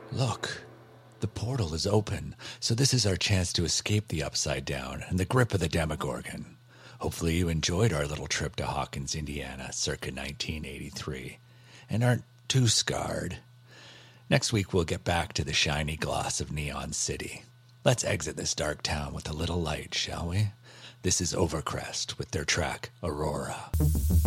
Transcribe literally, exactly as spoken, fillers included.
Look, the portal is open, so this is our chance to escape the Upside Down and the grip of the Demogorgon. Hopefully you enjoyed our little trip to Hawkins, Indiana, circa nineteen eighty-three, and aren't too scarred. Next week we'll get back to the shiny gloss of Neon City. Let's exit this dark town with a little light, shall we? This is Overcrest with their track, Aurora.